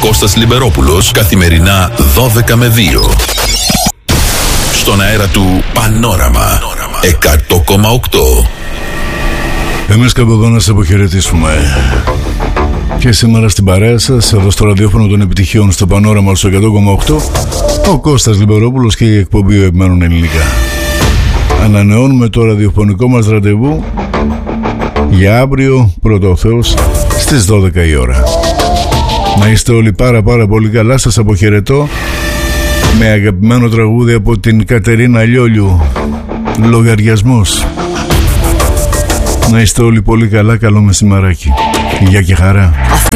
Κώστας Λιμπερόπουλος, καθημερινά 12 με 2. Στον αέρα του Πανόραμα 100,8. Εμείς κάπου εδώ να σας αποχαιρετήσουμε. Και σήμερα στην παρέα σας, εδώ στο ραδιόφωνο των επιτυχιών στο Πανόραμα στο 100,8, ο Κώστας Λιμπερόπουλος και η εκπομπή Επιμένουν Ελληνικά. Ανανεώνουμε το ραδιοφωνικό μας ραντεβού για αύριο, πρώτα ο Θεός, στις 12 η ώρα. Να είστε όλοι πάρα πολύ καλά. Σας αποχαιρετώ με αγαπημένο τραγούδι από την Κατερίνα Λιόλιου, Λογαριασμός. Να είστε όλοι πολύ καλά. Καλό μεσημεράκι. Γεια και χαρά.